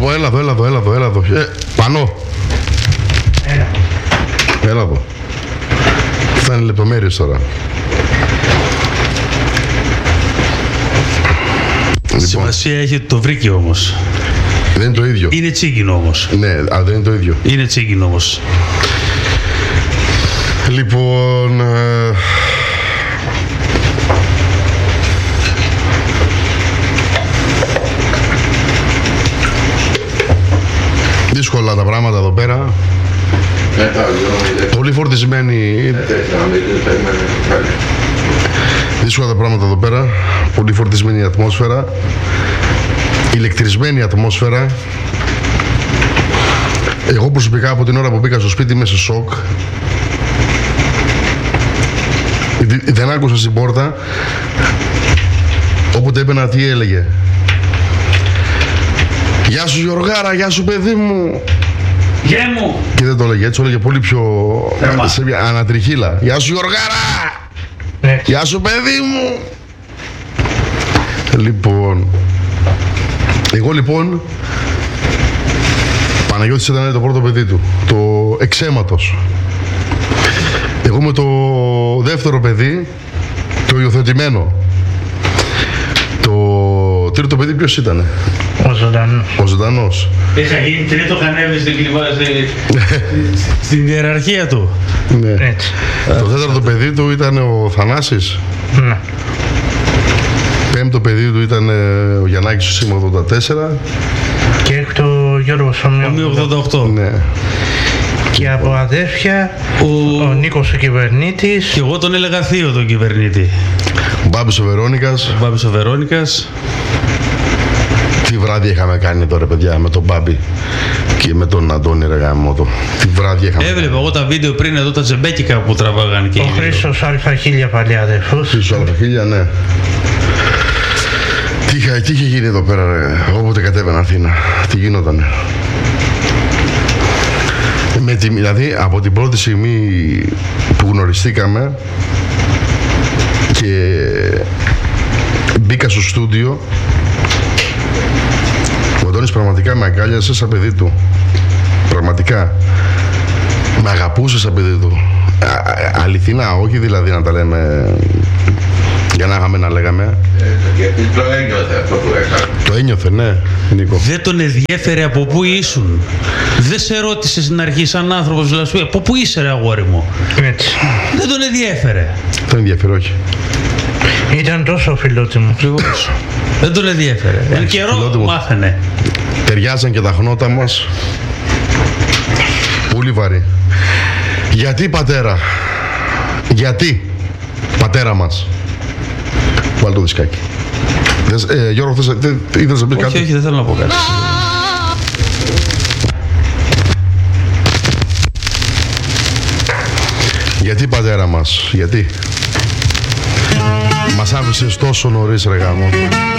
έλα εδώ. Πανώ. Έλα εδώ. Θα είναι λεπτομέρειες τώρα. Σημασία έχει ότι το βρήκε όμως. Δεν είναι το ίδιο. Είναι τσίγκινο όμως. Ναι, αλλά δεν είναι το ίδιο. Είναι τσίγκινο όμως. Λοιπόν... δύσκολα τα πράγματα εδώ πέρα. Πολύ φορτισμένη. Δύσκολα τα πράγματα εδώ πέρα. Πολύ φορτισμένη η ατμόσφαιρα. Ηλεκτρισμένη ατμόσφαιρα. Εγώ προσωπικά από την ώρα που μπήκα στο σπίτι είμαι σε σοκ. Δεν άκουσα στην πόρτα. Όποτε έμπαινα τι έλεγε. Γεια σου Γιωργάρα, γεια σου παιδί μου. Γεια μου. Και δεν το έλεγε έτσι, το έλεγε πολύ πιο σε μια ανατριχύλα. Γεια σου Γιωργάρα. Γεια σου παιδί μου. Λοιπόν, εγώ λοιπόν, Παναγιώτης ήταν το πρώτο παιδί του, το εξαίματος. Εγώ με το δεύτερο παιδί, το υιοθετημένο. Το τρίτο παιδί ποιος ήτανε? Ο ζωντανός. Είχα γίνει τρίτο κανέβη στην ιεραρχία του. Ναι. Έτσι. Το τέταρτο παιδί του ήταν ο Θανάσης. Ναι. Πέμπτο παιδί του ήταν ο Γιαννάκης ο Σήμα 84. Και έκτο ο Γιώργος Ομοίου 88. Ναι. Και από αδέρφια ο Νίκος ο Κυβερνήτης. Και εγώ τον έλεγα θείο τον Κυβερνήτη. Ο Μπάμπης ο Βερόνικας. Τι βράδυ είχαμε κάνει τώρα παιδιά με τον Μπάμπη και με τον Αντώνη ρε γαμώτο. Τι βράδυ είχαμε. Έβλεπα εγώ τα βίντεο πριν εδώ τα τζεμπέκικα που τραβάγαν και ο Χρήστος Α1000 παλιά αδερφός. Χρήστος Α1000, ναι. Τι είχε γίνει εδώ πέρα ρε, όποτε κατέβαινα Αθήνα. Τι γινότανε. Δηλαδή από την πρώτη στιγμή που γνωριστήκαμε και μπήκα στο στούντιο, ο Αντώνης πραγματικά με αγκάλιασε σαν παιδί του. Πραγματικά. Με αγαπούσε σαν παιδί του. Αληθινά, όχι δηλαδή να τα λέμε για να είχαμε να λέγαμε. Γιατί το ένιωθε αυτό που έκανε. Το ένιωθε, ναι, Νίκο. Δεν τον ενδιέφερε από πού ήσουν. Δεν σε ρώτησε στην αρχή σαν άνθρωπος, δηλαδή, από πού είσαι ρε αγόρι μου. Έτσι. Δεν τον ενδιέφερε. Δεν ενδιαφέρει, όχι. Ήταν τόσο φιλότιμος. Δεν τον ενδιέφερε. Εν καιρό μάθαινε. Ταιριάζαν και τα χνότα μας. Πολύ βαρύ. Γιατί πατέρα? Γιατί πατέρα μας? Βάλε το δισκάκι. Γιώργο, ήθελες να πεις κάτι? Όχι, δεν θέλω να πω κάτι. Γιατί πατέρα μας? Γιατί? Μας άφησες τόσο νωρίς ρε γάμο.